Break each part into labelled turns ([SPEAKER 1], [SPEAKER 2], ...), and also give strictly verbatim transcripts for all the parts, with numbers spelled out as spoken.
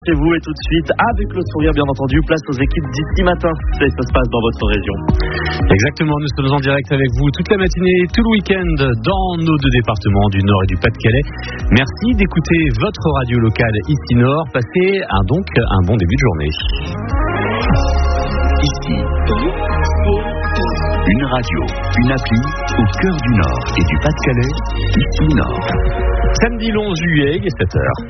[SPEAKER 1] Chez vous et tout de suite, avec le sourire bien entendu, place aux équipes d'ici matin, si ça se passe dans votre région.
[SPEAKER 2] Exactement, nous sommes en direct avec vous toute la matinée, tout le week-end dans nos deux départements du Nord et du Pas-de-Calais. Merci d'écouter votre radio locale ici Nord. Passez un, donc un bon début de journée.
[SPEAKER 3] Ici, une radio, une appli au cœur du Nord et du Pas-de-Calais, ici Nord.
[SPEAKER 2] Samedi onze juillet, il est sept heures.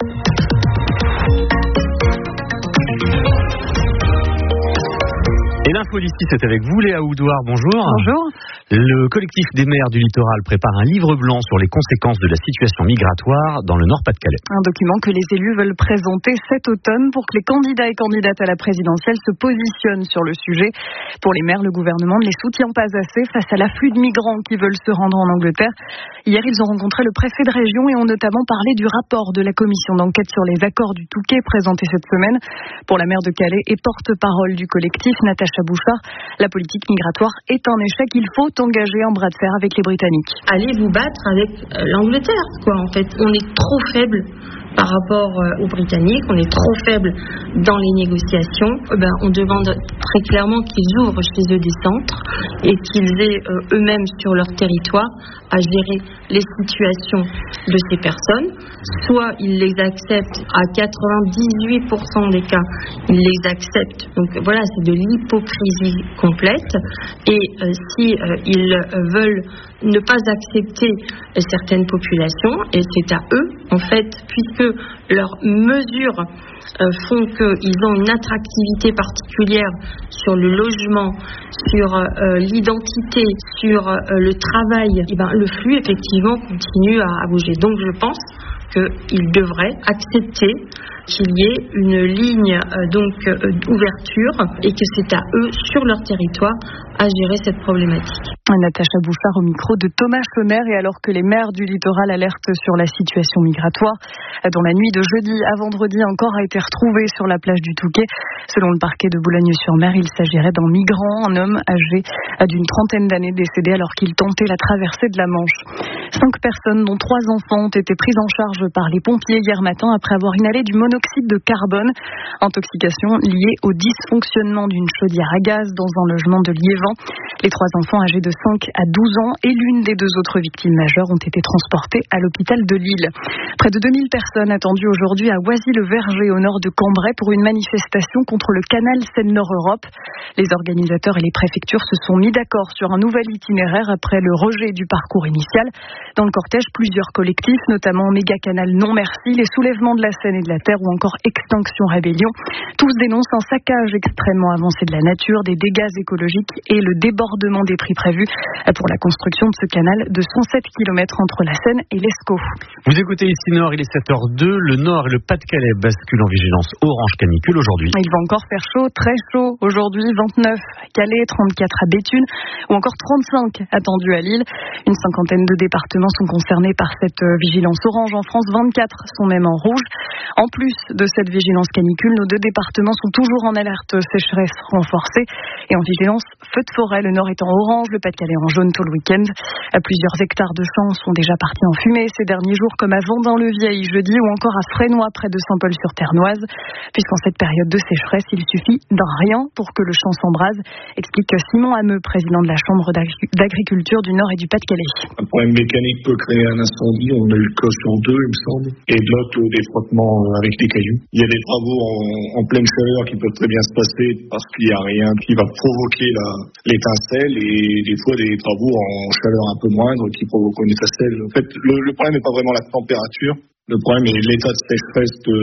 [SPEAKER 2] Et l'info d'ici, c'est avec vous, Léa Oudouard, bonjour.
[SPEAKER 4] Bonjour.
[SPEAKER 2] Le collectif des maires du littoral prépare un livre blanc sur les conséquences de la situation migratoire dans le Nord-Pas-de-Calais.
[SPEAKER 4] Un document que les élus veulent présenter cet automne pour que les candidats et candidates à la présidentielle se positionnent sur le sujet. Pour les maires, le gouvernement ne les soutient pas assez face à l'afflux de migrants qui veulent se rendre en Angleterre. Hier, ils ont rencontré le préfet de région et ont notamment parlé du rapport de la commission d'enquête sur les accords du Touquet présenté cette semaine. Pour la maire de Calais et porte-parole du collectif, Natacha Bouchard, la politique migratoire est un échec. Il faut engager un bras de fer avec les Britanniques.
[SPEAKER 5] Allez vous battre avec l'Angleterre, quoi, en fait. On est trop faible par rapport aux Britanniques, on est trop faible dans les négociations. Eh ben, on demande très clairement qu'ils ouvrent chez eux des centres et qu'ils aient euh, eux-mêmes sur leur territoire à gérer les situations de ces personnes. Soit ils les acceptent à quatre-vingt-dix-huit pour cent des cas, ils les acceptent. Donc voilà, c'est de l'hypocrisie complète. Et euh, si euh, ils veulent ne pas accepter certaines populations, et c'est à eux, en fait, puisque leurs mesures euh, font qu'ils ont une attractivité particulière sur le logement, sur euh, l'identité, sur euh, le travail, et ben, le flux, effectivement, continue à, à bouger. Donc, je pense qu'ils devraient accepter qu'il y ait une ligne euh, donc euh, d'ouverture et que c'est à eux, sur leur territoire, à gérer cette problématique.
[SPEAKER 4] Natacha Bouchard au micro de Thomas Chonner. Et alors que les maires du littoral alertent sur la situation migratoire, dans la nuit de jeudi à vendredi, un corps a été retrouvé sur la plage du Touquet. Selon le parquet de Boulogne-sur-Mer, il s'agirait d'un migrant, un homme âgé d'une trentaine d'années décédé alors qu'il tentait la traversée de la Manche. Cinq personnes, dont trois enfants, ont été prises en charge par les pompiers hier matin après avoir inhalé du monoxyde de carbone. Intoxication liée au dysfonctionnement d'une chaudière à gaz dans un logement de Liévin. Les trois enfants âgés de cinq à douze ans et l'une des deux autres victimes majeures ont été transportés à l'hôpital de Lille. Près de deux mille personnes attendues aujourd'hui à Oisy-le-Verger au nord de Cambrai pour une manifestation contre le canal Seine-Nord-Europe. Les organisateurs et les préfectures se sont mis d'accord sur un nouvel itinéraire après le rejet du parcours initial. Dans le cortège, plusieurs collectifs, notamment Méga Canal Non Merci, les soulèvements de la Seine et de la Terre ou encore Extinction Rébellion. Tous dénoncent un saccage extrêmement avancé de la nature, des dégâts écologiques et le débordement des prix prévus pour la construction de ce canal de cent sept kilomètres entre la Seine et l'Escaut.
[SPEAKER 2] Vous écoutez ici Nord, il est sept heures deux. Le Nord et le Pas-de-Calais basculent en vigilance orange canicule aujourd'hui.
[SPEAKER 4] Il va encore faire chaud, très chaud aujourd'hui, vingt-neuf à Calais, trente-quatre à Béthune ou encore trente-cinq attendus à Lille. Une cinquantaine de départements sont concernés par cette vigilance orange. En France, vingt-quatre sont même en rouge. En plus de cette vigilance canicule, nos deux départements sont toujours en alerte sécheresse renforcée et en vigilance feu de forêt. Le Nord est en orange, le Pas-de-Calais en jaune tout le week-end. Plusieurs hectares de champs sont déjà partis en fumée ces derniers jours, comme à Vendin-le-Vieil jeudi ou encore à Frénois près de Saint-Paul-sur-Ternoise. Puisqu'en cette période de sécheresse, il suffit d'un rien pour que le champ s'embrase, explique Simon Hameux, président de la Chambre d'agriculture du Nord et du Pas-de-Calais.
[SPEAKER 6] Un problème mécanique peut créer un incendie, on a eu le cas sur deux, il me semble, et de l'autre des frottements avec des cailloux. Il y a des travaux en, en pleine chaleur qui peuvent très bien se passer parce qu'il n'y a rien qui va provoquer la, l'étincelle, et des fois des travaux en chaleur un peu moindre qui provoquent une étincelle. En fait, le, le problème n'est pas vraiment la température. Le problème est l'état de sécheresse de,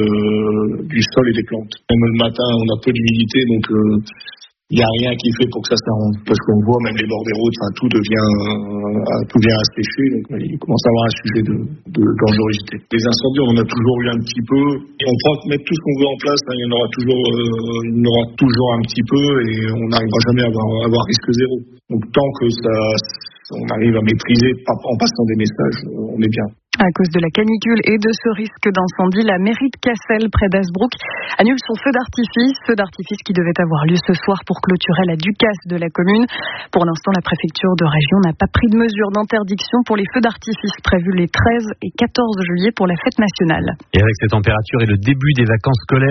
[SPEAKER 6] du sol et des plantes. Même le matin, on a peu d'humidité, donc il euh, n'y a rien qui fait pour que ça s'arrange. Parce qu'on voit même les bords des routes, tout devient, euh, tout vient à sécher, donc il commence à avoir un sujet de, de dangerosité. Les incendies, on en a toujours eu un petit peu. Et on croit mettre tout ce qu'on veut en place, hein, il y en aura toujours, euh, il y en aura toujours un petit peu, et on n'arrivera jamais à avoir, à avoir risque zéro. Donc tant que ça, on arrive à maîtriser en passant des messages, on est bien.
[SPEAKER 4] À cause de la canicule et de ce risque d'incendie, la mairie de Cassel, près d'Hazebrouck, annule son feu d'artifice. Feu d'artifice qui devait avoir lieu ce soir pour clôturer la Ducasse de la commune. Pour l'instant, la préfecture de région n'a pas pris de mesures d'interdiction pour les feux d'artifice prévus les treize et quatorze juillet pour la fête nationale.
[SPEAKER 2] Et avec ces températures et le début des vacances scolaires,